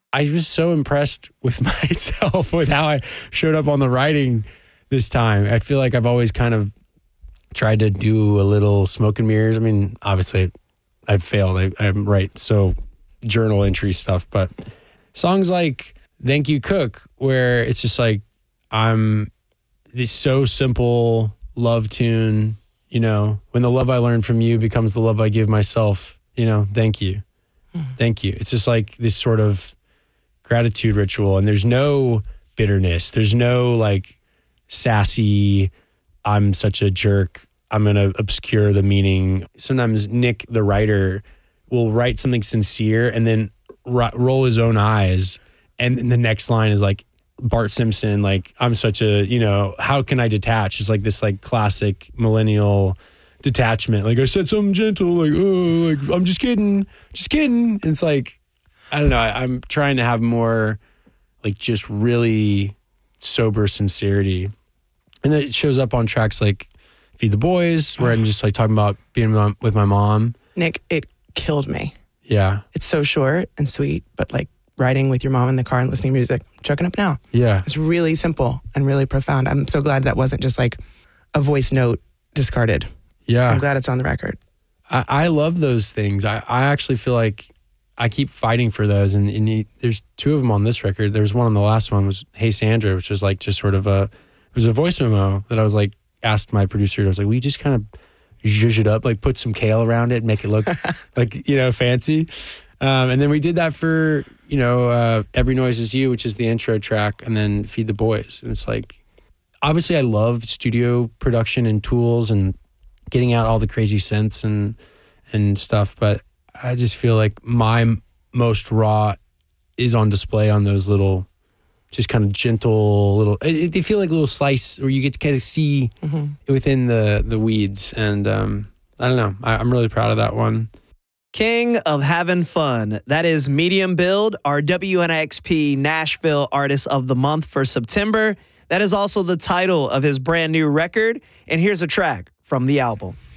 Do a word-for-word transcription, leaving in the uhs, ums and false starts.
I was so impressed with myself with how I showed up on the writing this time. I feel like I've always kind of tried to do a little smoke and mirrors. I mean, obviously I've failed. I, I write so journal entry stuff, but songs like Thank You Cook, where it's just like, I'm this so simple love tune, you know, when the love I learned from you becomes the love I give myself, you know, thank you. Mm-hmm. Thank you. It's just like this sort of gratitude ritual, and there's no bitterness. There's no like sassy, I'm such a jerk, I'm going to obscure the meaning. Sometimes Nick, the writer, will write something sincere and then ro- roll his own eyes. And then the next line is like Bart Simpson, like, I'm such a, you know, how can I detach? It's like this like classic millennial detachment. Like, I said something gentle, like, oh, like, I'm just kidding, just kidding. And it's like, I don't know, I, I'm trying to have more like just really sober sincerity. And then it shows up on tracks like Feed the Boys, where I'm just like talking about being with my, with my mom. Nick, it killed me. Yeah. It's so short and sweet, but like riding with your mom in the car and listening to music, chucking up now. Yeah. It's really simple and really profound. I'm so glad that wasn't just like a voice note discarded. Yeah. I'm glad it's on the record. I, I love those things. I, I actually feel like I keep fighting for those. And, and you, there's two of them on this record. There was one on the last one was Hey Sandra, which was like just sort of a, it was a voice memo that I was like, asked my producer, I was like, will you just kind of zhuzh it up, like put some kale around it and make it look like, you know, fancy. Um, and then we did that for, you know, uh, Every Noise Is You, which is the intro track, and then Feed the Boys. And it's like, obviously I love studio production and tools and getting out all the crazy synths and, and stuff. But I just feel like my most raw is on display on those little, just kind of gentle little, it, they feel like a little slice where you get to kind of see mm-hmm. within the, the weeds. And um, I don't know, I, I'm really proud of that one. King of Having Fun. That is Medium Build, our W N X P Nashville Artist of the Month for September. That is also the title of his brand new record. And here's a track from the album.